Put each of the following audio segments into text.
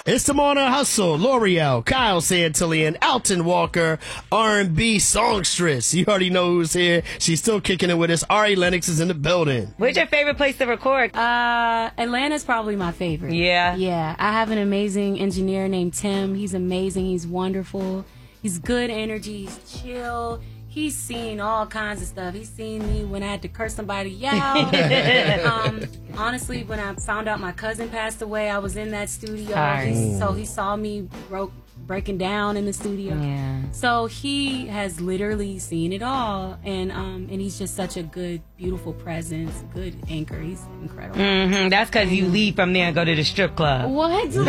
It's the Morning Hustle. L'Oreal, Kyle Santillan, Alton Walker, R&B songstress. You already know who's here. She's still kicking it with us. Ari Lennox is in the building. Where's your favorite place to record? Atlanta's probably my favorite. Yeah. Yeah. I have an amazing engineer named Tim. He's amazing. He's wonderful. He's good energy. He's chill. He's seen all kinds of stuff. He's seen me when I had to curse somebody out. Honestly, when I found out my cousin passed away, I was in that studio. So he saw me breaking down in the studio. Yeah. So he has literally seen it all, and he's just such a good, beautiful presence, good anchor. He's incredible. Mm-hmm. That's because you leave from there and go to the strip club. What? What?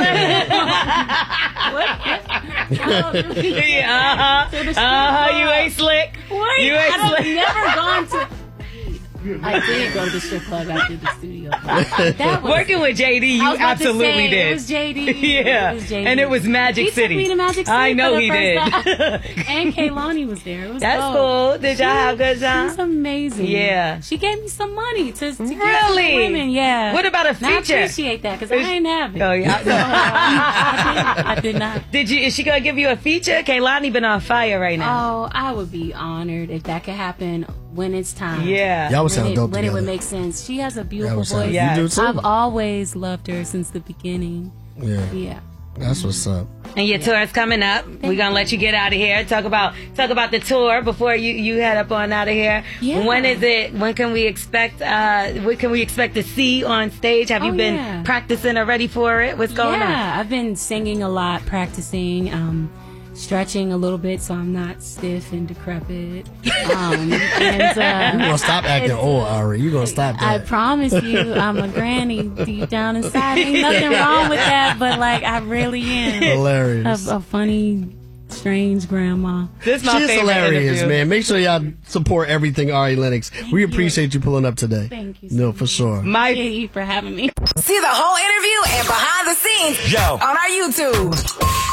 You ain't slick. What? You ain't I've slick. never gone to. I did go to the strip club after the studio. That was, Working with JD, you absolutely did. It was JD. Yeah, It was JD. and it was Magic City. He took me to Magic City. I know for the he first did. time. And Kaylani was there. It was That's dope. cool. Did y'all have a good time? She's amazing. Yeah. She gave me some money to give to Really? women. Yeah. What about a And I feature? appreciate that because I ain't have it. Oh, yeah. I did not. Is she gonna give you a feature? Kaylani been on fire right now. Oh, I would be honored if that could happen when it's time. Yeah. Y'all would sound dope when it would together. make sense. She has a beautiful would sound- voice. Yeah. You do too? I've always loved her since the beginning. Yeah. Yeah. That's what's up. And your tour is coming up. We're gonna let you get out of here. Talk about the tour before you head up on out of here. Yeah. When is it? When can we expect? What can we expect to see on stage? Have you been yeah. practicing or ready for it? What's going on? Yeah, I've been singing a lot, practicing, stretching a little bit so I'm not stiff and decrepit. You gonna stop acting old, Ari. You gonna stop I that. promise you, I'm a granny deep down inside. Ain't nothing wrong with that, but like I really am Hilarious. a funny, strange grandma. This is my She's favorite hilarious, interview. man. Make sure y'all support everything Ari Lennox. We appreciate you pulling up today. Thank you so No, for sure. Appreciate you for having me. See the whole interview and behind the scenes on our YouTube.